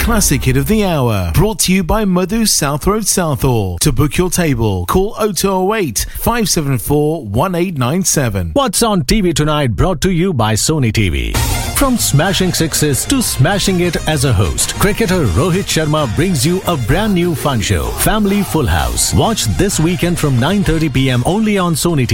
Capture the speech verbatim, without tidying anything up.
classic hit of the hour. Brought to you by Madhu South Road, Southall. To book your table, call oh two oh eight, five seven four, one eight nine seven. What's on T V tonight brought to you by Sony T V. From smashing sixes to smashing it as a host, cricketer Rohit Sharma brings you a brand new fun show, Family Full House. Watch this weekend from nine thirty p.m. only on Sony T V.